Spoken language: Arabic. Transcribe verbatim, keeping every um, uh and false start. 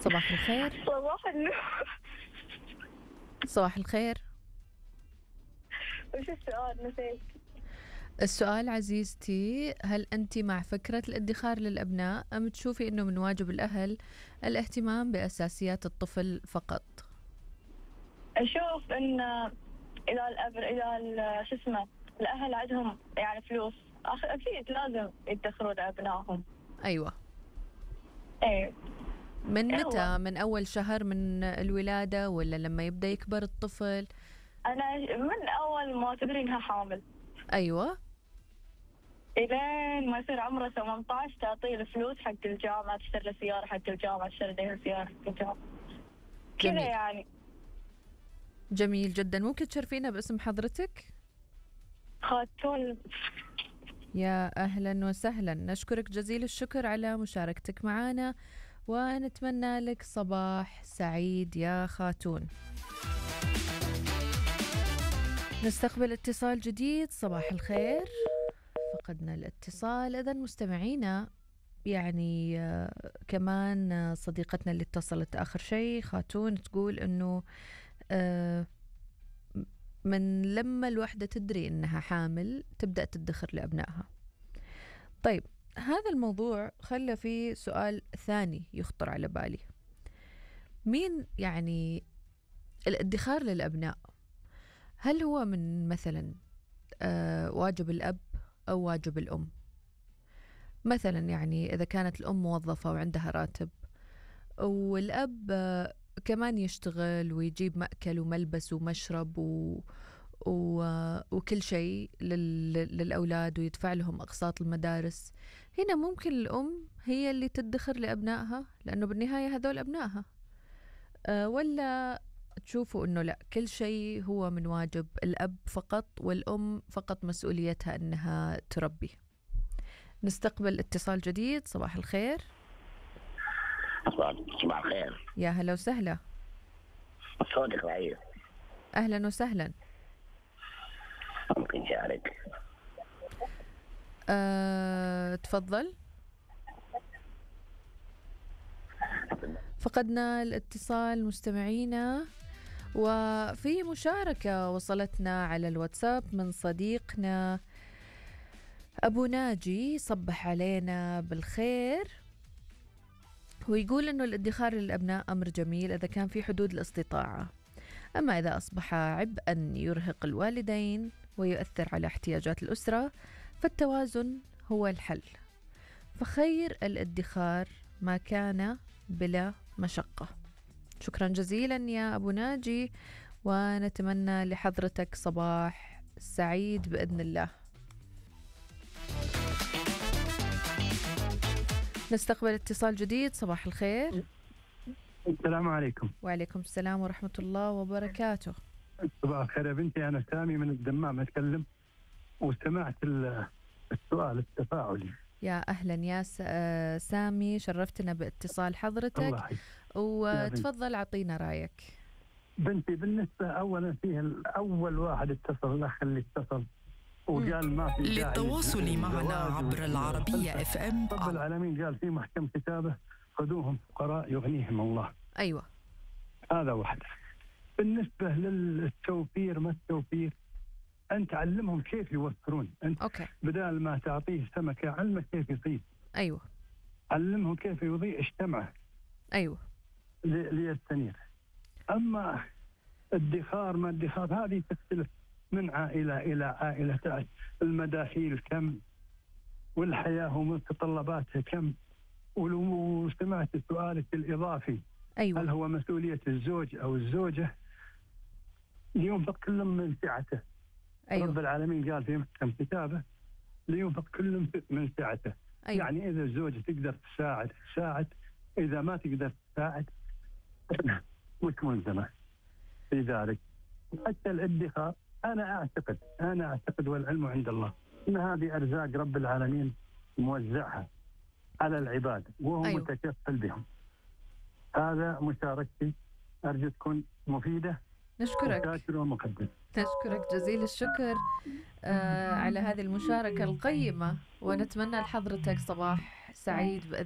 صباح الخير. صباح النور. صباح الخير. وش السؤال نسيت؟ السؤال عزيزتي، هل أنت مع فكرة الادخار للأبناء أم تشوفي أنه من واجب الأهل الاهتمام بأساسيات الطفل فقط؟ أشوف إن إذا الأب إذا ال- شو اسمه الأهل عندهم يعني فلوس، أخ- أكيد لازم يدخرون لأبنائهم. أيوة. إيه. من متى؟ هو من أول شهر من الولادة ولا لما يبدأ يكبر الطفل؟ أنا من أول ما تدرينها حامل أيوة. إلين ما يصير عمره ثمانية عشر تعطيه الفلوس حق الجامعة، تشتري له سيارة حق الجامعة، تشتري له سيارة حق الجامعة كذا جميل. يعني. جميل جدا. ممكن تشرفينا باسم حضرتك؟ خاتون. يا أهلا وسهلا، نشكرك جزيل الشكر على مشاركتك معنا ونتمنى لك صباح سعيد يا خاتون. نستقبل اتصال جديد. صباح الخير. فقدنا الاتصال. إذن مستمعينا، يعني آه كمان آه صديقتنا اللي اتصلت آخر شيء خاتون تقول أنه آه من لما الوحدة تدري أنها حامل تبدأ تدخر لأبنائها. طيب، هذا الموضوع خلى فيه سؤال ثاني يخطر على بالي. مين يعني الادخار للأبناء؟ هل هو من مثلا آه واجب الأب أو واجب الأم؟ مثلا يعني إذا كانت الأم موظفة وعندها راتب والأب آه كمان يشتغل ويجيب مأكل وملبس ومشرب و... و... وكل شيء لل... للأولاد ويدفع لهم أقساط المدارس، هنا ممكن الأم هي اللي تدخر لأبنائها لأنه بالنهاية هذول أبنائها؟ أه ولا تشوفوا أنه لا، كل شيء هو من واجب الأب فقط والأم فقط مسؤوليتها أنها تربي؟ نستقبل اتصال جديد. صباح الخير. صباح الخير. يا هلا وسهلا. صوتك ضعيف. أهلا وسهلا. ممكن شارك؟ أه، تفضل. فقدنا الاتصال مستمعينا، وفي مشاركة وصلتنا على الواتساب من صديقنا أبو ناجي، صبح علينا بالخير، ويقول أنه الادخار للأبناء أمر جميل إذا كان في حدود الاستطاعة، أما إذا أصبح عبئا يرهق الوالدين ويؤثر على احتياجات الأسرة فالتوازن هو الحل، فخير الادخار ما كان بلا مشقة. شكرا جزيلا يا أبو ناجي، ونتمنى لحضرتك صباح سعيد بإذن الله. نستقبل اتصال جديد. صباح الخير. السلام عليكم. وعليكم السلام ورحمة الله وبركاته. صباح الخير يا بنتي، أنا سامي من الدمام أتكلم، وسمعت السؤال التفاعلي. يا أهلا يا سامي، شرفتنا باتصال حضرتك، وتفضل عطينا رأيك. بنتي بالنسبة أولا فيه الأول واحد اتصل، الأخ اللي اتصل وقال ما في داعي للتواصل معنا عبر العربية اف ام. رب العالمين قال في محكم كتابه خذوهم فقراء يغنيهم الله. أيوة، هذا واحد. بالنسبة للتوفير ما التوفير، أنت علمهم كيف يوفرون. أنت أوكي. بدال ما تعطيه سمكة علمه كيف يصيد. أيوة. علمه كيف يضيء اجتمعه. أيوة. ليستنير. أما الادخار ما الادخار هذه تختلف من عائلة إلى عائلة، المداخيل كم والحياة ومتطلباتها كم. ولو سمعت سؤالك الإضافي، أيوة. هل هو مسؤولية الزوج أو الزوجة؟ لينفق كل من سعته. أيوة. رب العالمين قال في محكم كتابه لينفق كل من سعته. أيوة. يعني إذا الزوجة تقدر تساعد تساعد، إذا ما تقدر تساعد وش ملزمة في ذلك. حتى الادخار أنا أعتقد أنا أعتقد والعلم عند الله أن هذه أرزاق رب العالمين موزعها على العباد وهو أيوة. متكفل بهم. هذا مشاركتي، أرجو تكون مفيدة. نشكرك. نشكرك جزيل الشكر آه على هذه المشاركة القيمة، ونتمنى لحضرتك صباح سعيد بإذن